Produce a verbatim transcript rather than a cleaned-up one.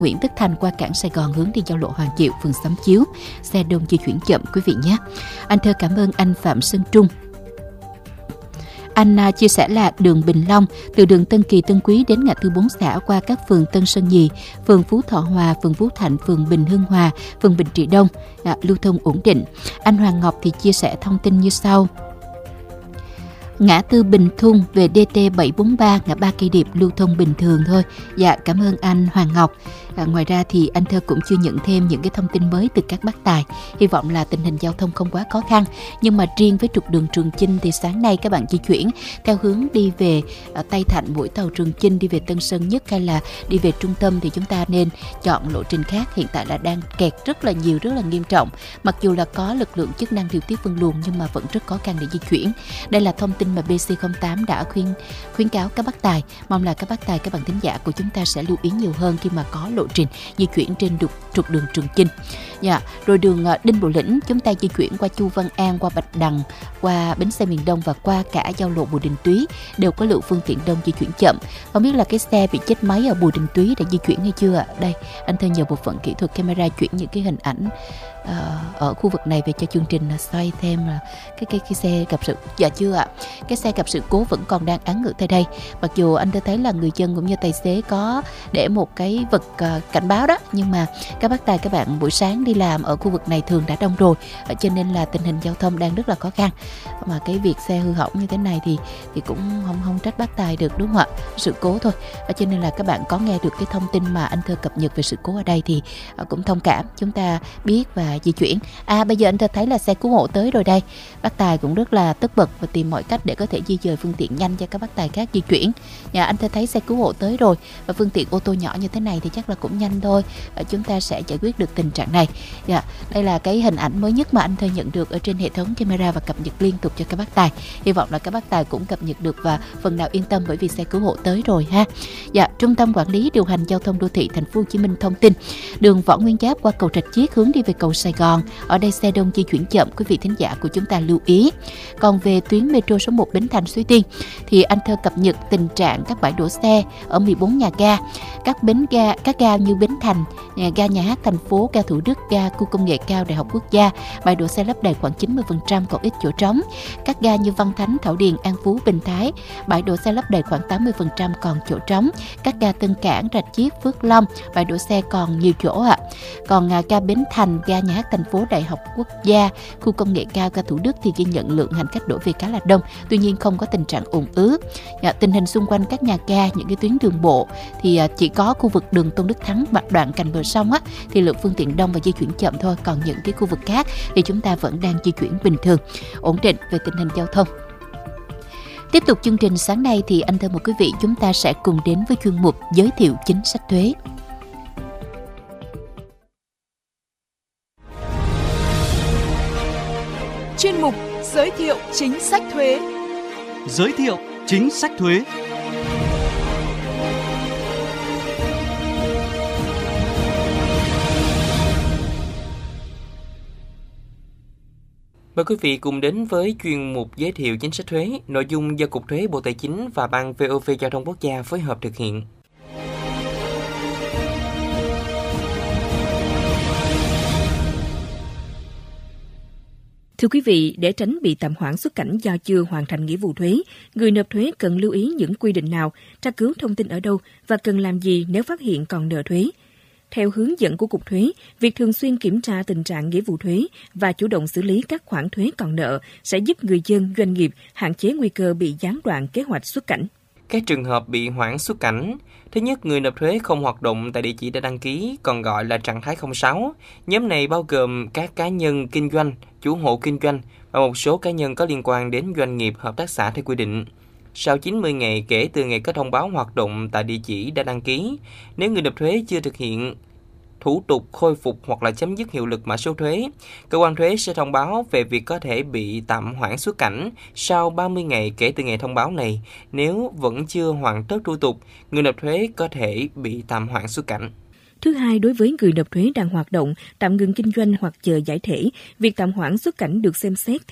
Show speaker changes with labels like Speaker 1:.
Speaker 1: Nguyễn Tất Thành qua cảng Sài Gòn hướng đi giao lộ Hoàng Diệu, phường Xóm Chiếu. Xe đông di chuyển chậm quý vị nhé. Anh thơ cảm ơn anh Phạm Sơn Trung. Anh chia sẻ là đường Bình Long từ đường Tân Kỳ Tân Quý đến ngã tư Bốn Xã qua các phường Tân Sơn Nhì, phường Phú Thọ Hòa, phường Phú Thạnh, phường Bình Hưng Hòa, phường Bình Trị Đông à, lưu thông ổn định. Anh Hoàng Ngọc thì chia sẻ thông tin như sau. Ngã tư Bình Thung về đê tê bảy bốn ba, ngã ba Cây Điệp lưu thông bình thường thôi. Dạ, cảm ơn anh Hoàng Ngọc. À, ngoài ra thì anh thơ cũng chưa nhận thêm những cái thông tin mới từ các bác tài. Hy vọng là tình hình giao thông không quá khó khăn. Nhưng mà riêng với trục đường Trường Chinh thì sáng nay các bạn di chuyển theo hướng đi về à, Tây Thạnh, mỗi tàu Trường Chinh đi về Tân Sơn Nhất hay là đi về trung tâm thì chúng ta nên chọn lộ trình khác. Hiện tại là đang kẹt rất là nhiều, rất là nghiêm trọng. Mặc dù là có lực lượng chức năng điều tiết phân luồng nhưng mà vẫn rất khó khăn để di chuyển. Đây là thông tin mà bê xê không tám đã khuyên khuyến cáo các bác tài. Mong là các bác tài, các bạn thính giả của chúng ta sẽ lưu ý nhiều hơn khi mà có lộ trình di chuyển trên trục, trục đường Trường Chinh. Dạ, rồi đường uh, Đinh Bộ Lĩnh chúng ta di chuyển qua Chu Văn An, qua Bạch Đằng, qua bến xe miền Đông và qua cả giao lộ Bùi Đình Túy đều có lượng phương tiện đông di chuyển chậm. Không biết là cái xe bị chết máy ở Bùi Đình Túy đã di chuyển hay chưa ạ? Đây, anh thơ nhờ bộ phận kỹ thuật camera chuyển những cái hình ảnh uh, ở khu vực này về cho chương trình, uh, xoay thêm là uh, cái, cái cái xe gặp sự. Dạ chưa ạ? Cái xe gặp sự cố vẫn còn đang án ngữ tại đây. Mặc dù anh đã thấy là người dân cũng như tài xế có để một cái vật uh, cảnh báo đó, nhưng mà các bác tài, các bạn buổi sáng đi làm ở khu vực này thường đã đông rồi, cho nên là tình hình giao thông đang rất là khó khăn. Mà cái việc xe hư hỏng như thế này thì thì cũng không không trách bác tài được, đúng không ạ? Sự cố thôi. Cho nên là các bạn có nghe được cái thông tin mà anh thơ cập nhật về sự cố ở đây thì cũng thông cảm, chúng ta biết và di chuyển. À, bây giờ anh thơ thấy là xe cứu hộ tới rồi đây. Bác tài cũng rất là tất bật và tìm mọi cách để có thể di dời phương tiện nhanh cho các bác tài khác di chuyển. Nhà anh thơ thấy xe cứu hộ tới rồi, và phương tiện ô tô nhỏ như thế này thì chắc là cũng nhanh thôi. Chúng ta sẽ giải quyết được tình trạng này. Dạ, đây là cái hình ảnh mới nhất mà anh thơ nhận được ở trên hệ thống camera và cập nhật liên tục cho các bác tài. Hy vọng là các bác tài cũng cập nhật được và phần nào yên tâm bởi vì xe cứu hộ tới rồi ha. Dạ, Trung tâm Quản lý Điều hành Giao thông Đô thị Thành phố Hồ Chí Minh thông tin đường Võ Nguyên Giáp qua cầu Rạch Chiếc hướng đi về cầu Sài Gòn, ở đây xe đông di chuyển chậm, quý vị thính giả của chúng ta lưu ý. Còn về tuyến metro số một Bến Thành Suối Tiên thì anh thơ cập nhật tình trạng các bãi đổ xe ở mười bốn nhà ga, các bến ga, các ga như Bến Thành, nhà ga Nhà hát thành phố, ga Thủ Đức, ga Khu công nghệ cao Đại học Quốc gia, bãi đổ xe lấp đầy khoảng chín mươi phần trăm, còn ít chỗ trống. Các ga như Văn Thánh, Thảo Điền, An Phú, Bình Thái, bãi đổ xe lấp đầy khoảng tám mươi phần trăm, còn chỗ trống. Các ga Tân Cảng, Rạch Chiếc, Phước Long, bãi đổ xe còn nhiều chỗ ạ. À. Còn à, ga Bến Thành, ga Nhà hát thành phố, Đại học Quốc gia, Khu công nghệ cao, ga Thủ Đức thì ghi nhận lượng hành khách đổ về khá là đông, tuy nhiên không có tình trạng ùn ứ. À, tình hình xung quanh các nhà ga, những cái tuyến đường bộ thì à, chỉ có khu vực đường Tôn Đức Thắng, đoạn cạnh bờ sông á thì lượng phương tiện đông và di chuyển chậm thôi, còn những cái khu vực khác thì chúng ta vẫn đang di chuyển bình thường, ổn định về tình hình giao thông. Tiếp tục chương trình sáng nay thì anh thưa một quý vị, chúng ta sẽ cùng đến với chuyên mục giới thiệu chính sách thuế.
Speaker 2: Chuyên mục giới thiệu chính sách thuế.
Speaker 3: Giới thiệu chính sách thuế.
Speaker 4: Mời quý vị cùng đến với chuyên mục giới thiệu chính sách thuế, nội dung do Cục Thuế Bộ Tài chính và Ban vê o vê Giao thông Quốc gia phối hợp thực hiện.
Speaker 5: Thưa quý vị, để tránh bị tạm hoãn xuất cảnh do chưa hoàn thành nghĩa vụ thuế, người nộp thuế cần lưu ý những quy định nào, tra cứu thông tin ở đâu và cần làm gì nếu phát hiện còn nợ thuế. Theo hướng dẫn của Cục Thuế, việc thường xuyên kiểm tra tình trạng nghĩa vụ thuế và chủ động xử lý các khoản thuế còn nợ sẽ giúp người dân, doanh nghiệp hạn chế nguy cơ bị gián đoạn kế hoạch xuất cảnh.
Speaker 4: Các trường hợp bị hoãn xuất cảnh. Thứ nhất, người nộp thuế không hoạt động tại địa chỉ đã đăng ký, còn gọi là trạng thái không sáu. Nhóm này bao gồm các cá nhân kinh doanh, chủ hộ kinh doanh và một số cá nhân có liên quan đến doanh nghiệp, hợp tác xã theo quy định. Sau chín mươi ngày kể từ ngày có thông báo hoạt động tại địa chỉ đã đăng ký, nếu người nộp thuế chưa thực hiện thủ tục khôi phục hoặc là chấm dứt hiệu lực mã số thuế, cơ quan thuế sẽ thông báo về việc có thể bị tạm hoãn xuất cảnh sau ba mươi ngày kể từ ngày thông báo này. Nếu vẫn chưa hoàn tất thủ tục, người nộp thuế có thể bị tạm hoãn xuất cảnh.
Speaker 5: Thứ hai, đối với người nộp thuế đang hoạt động, tạm ngừng kinh doanh hoặc chờ giải thể, việc tạm hoãn xuất cảnh được xem xét